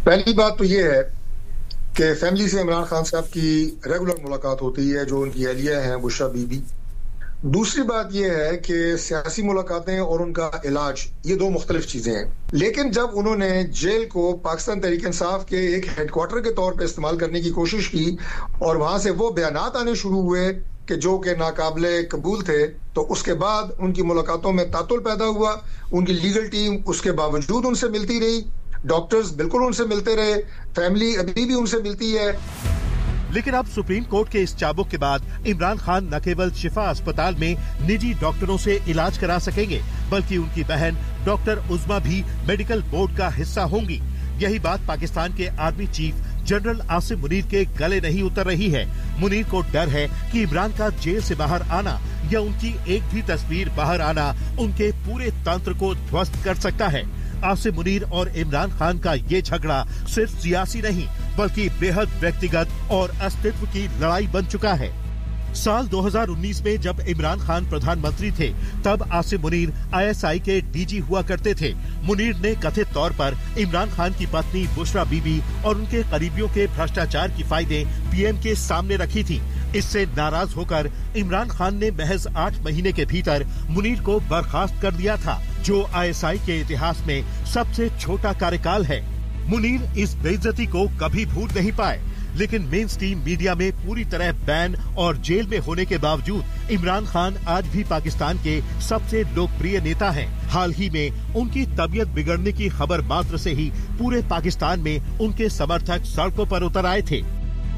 पहली बात तो ये है कि फैमिली से इमरान खान साहब की रेगुलर मुलाकात होती है, जो उनकी अहलिया हैं बुशरा बीबी। दूसरी बात यह है कि सियासी मुलाकातें और उनका इलाज ये दो मुख्तलिफ चीजें हैं। लेकिन जब उन्होंने जेल को पाकिस्तान तहरीक इंसाफ के एक हेडक्वार्टर के तौर पर इस्तेमाल करने की कोशिश की और वहां से वो बयानात आने शुरू हुए कि जो कि नाकाबिले कबूल थे, तो उसके बाद उनकी मुलाकातों में तातुल पैदा हुआ। उनकी लीगल टीम उसके बावजूद उनसे मिलती रही, डॉक्टर्स बिल्कुल उनसे मिलते रहे, फैमिली अभी भी उनसे मिलती है। लेकिन अब सुप्रीम कोर्ट के इस चाबुक के बाद इमरान खान न केवल शिफा अस्पताल में निजी डॉक्टरों से इलाज करा सकेंगे, बल्कि उनकी बहन डॉक्टर उज़्मा भी मेडिकल बोर्ड का हिस्सा होंगी। यही बात पाकिस्तान के army chief general Asim Munir के गले नहीं उतर रही है। मुनीर को डर है कि इमरान का जेल से बाहर आना या उनकी एक भी तस्वीर बाहर आना उनके पूरे तंत्र को ध्वस्त कर सकता है। आसिम मुनीर और इमरान खान का ये झगड़ा सिर्फ सियासी नहीं, बल्कि बेहद व्यक्तिगत और अस्तित्व की लड़ाई बन चुका है। साल 2019 में जब इमरान खान प्रधानमंत्री थे, तब आसिम मुनीर ISI के DG हुआ करते थे। मुनीर ने कथित तौर पर इमरान खान की पत्नी बुशरा बीबी और उनके करीबियों के भ्रष्टाचार की फाइलें PM के सामने रखी थी। इससे नाराज होकर इमरान खान ने महज 8 महीने के भीतर मुनीर को बर्खास्त कर दिया था, जो ISI के इतिहास में सबसे छोटा कार्यकाल है। मुनीर इस बेइज्जती को कभी भूल नहीं पाए, लेकिन मेन स्ट्रीम मीडिया में पूरी तरह बैन और जेल में होने के बावजूद इमरान खान आज भी पाकिस्तान के सबसे लोकप्रिय नेता हैं। हाल ही में उनकी तबीयत बिगड़ने की खबर मात्र से ही पूरे पाकिस्तान में उनके समर्थक सड़कों पर उतर आए थे।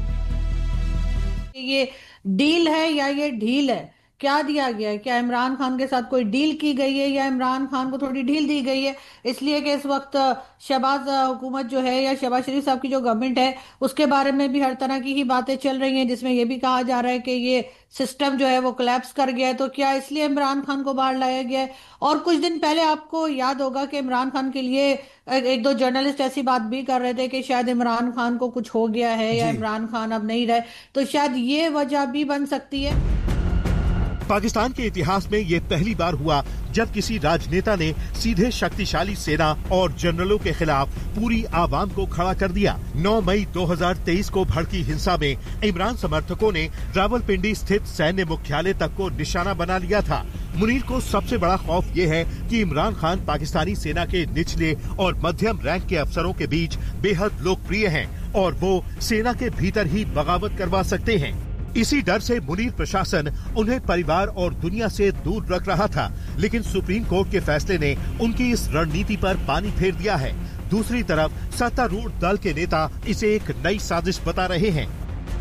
ये डील है या ये ढील है? क्या दिया गया है? क्या इमरान खान के साथ कोई डील की गई है या इमरान खान को थोड़ी ढील दी गई है, इसलिए कि इस वक्त शहबाज हुकूमत जो है या शहबाज शरीफ साहब की जो गवर्नमेंट है उसके बारे में भी हर तरह की ही बातें चल रही हैं, जिसमें यह भी कहा जा रहा है कि ये सिस्टम जो है वो कोलैप्स कर गया है। तो क्या इसलिए इमरान खान को बाहर लाया गया है? और कुछ दिन पहले आपको याद होगा कि इमरान खान के लिए एक दो जर्नलिस्ट ऐसी बात भी कर रहे थे कि शायद इमरान खान को कुछ हो गया है या इमरान खान अब नहीं रहे, तो शायद ये वजह भी बन सकती है। पाकिस्तान के इतिहास में ये पहली बार हुआ जब किसी राजनेता ने सीधे शक्तिशाली सेना और जनरलों के खिलाफ पूरी आवाम को खड़ा कर दिया। 9 मई 2023 को भड़की हिंसा में इमरान समर्थकों ने रावलपिंडी स्थित सैन्य मुख्यालय तक को निशाना बना लिया था। मुनीर को सबसे बड़ा खौफ ये है कि इमरान खान पाकिस्तानी सेना के निचले और मध्यम रैंक के अफसरों के बीच बेहद लोकप्रिय हैं और वो सेना के भीतर ही बगावत करवा सकते हैं। इसी डर से मुनीर प्रशासन उन्हें परिवार और दुनिया से दूर रख रहा था, लेकिन सुप्रीम कोर्ट के फैसले ने उनकी इस रणनीति पर पानी फेर दिया है। दूसरी तरफ सत्तारूढ़ दल के नेता इसे एक नई साजिश बता रहे हैं।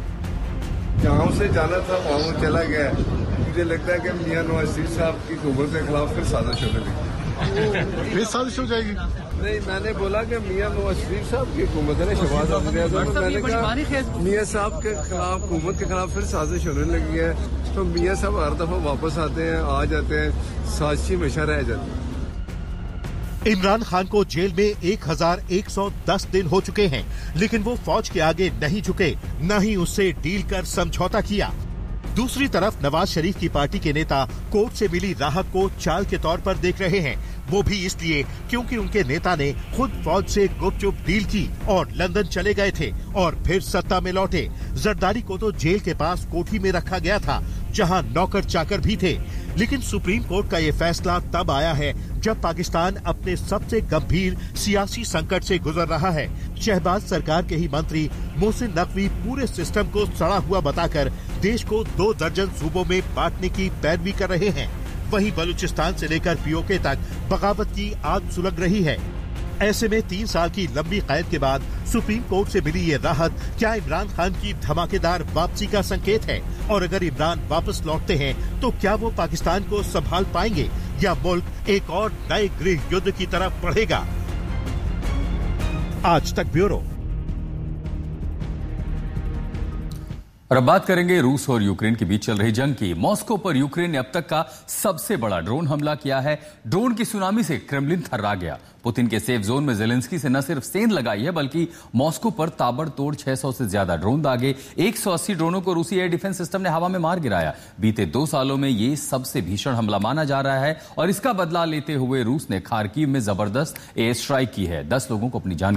गाँव से जाना था वहाँ चला गया। मुझे लगता है कि मियां नवाज शरीफ साहब की हुकूमत के खिलाफ फिर साजिश होने लगी। फिर साजिश हो जाएगी? नहीं, मैंने बोला कि मियां नवाज शरीफ साहब की हुकूमत है ना, शहबाज मैंने कहा मियां साहब के खिलाफ हुकूमत के खिलाफ फिर साजिश होने लगी है। तो मियां साहब हर दफा वापस आते हैं, आ जाते हैं, साजिश हमेशा रह जाती है। इमरान खान को जेल में 1110 दिन हो चुके हैं, लेकिन वो फौज के आगे नहीं झुके, न ही उससे डील कर समझौता किया। दूसरी तरफ नवाज शरीफ की पार्टी के नेता कोर्ट से मिली राहत को चाल के तौर पर देख रहे हैं, वो भी इसलिए क्योंकि उनके नेता ने खुद फौज से गुपचुप डील की और लंदन चले गए थे और फिर सत्ता में लौटे। जरदारी को तो जेल के पास कोठी में रखा गया था, जहां नौकर चाकर भी थे। लेकिन सुप्रीम कोर्ट का ये फैसला तब आया है जब पाकिस्तान अपने सबसे गंभीर सियासी संकट से गुजर रहा है। शहबाज सरकार के ही मंत्री मोहसिन नकवी पूरे सिस्टम को सड़ा हुआ बताकर देश को 2 दर्जन सूबों में बांटने की पैरवी कर रहे हैं। वहीं बलूचिस्तान से लेकर POK तक बगावत की आग सुलग रही है। ऐसे में 3 साल की लंबी कैद के बाद सुप्रीम कोर्ट से मिली ये राहत क्या इमरान खान की धमाकेदार वापसी का संकेत है? और अगर इमरान वापस लौटते हैं तो क्या वो पाकिस्तान को संभाल पाएंगे या मुल्क एक और नए गृह युद्ध की तरफ बढ़ेगा? आज तक ब्यूरो। और अब बात करेंगे रूस और यूक्रेन के बीच चल रही जंग की। मॉस्को पर यूक्रेन ने अब तक का सबसे बड़ा ड्रोन हमला किया है। ड्रोन की सुनामी से क्रेमलिन थर्रा गया। पुतिन के सेफ जोन में जेलेंस्की से न सिर्फ सेंध लगाई है, बल्कि मॉस्को पर ताबड़तोड़ 600 से ज्यादा ड्रोन दागे। 180 ड्रोनों को रूसी एयर डिफेंस सिस्टम ने हवा में मार गिराया। बीते 2 सालों में ये सबसे भीषण हमला माना जा रहा है और इसका बदला लेते हुए रूस ने खार्किव में जबरदस्त एयर स्ट्राइक की है। 10 लोगों को अपनी जान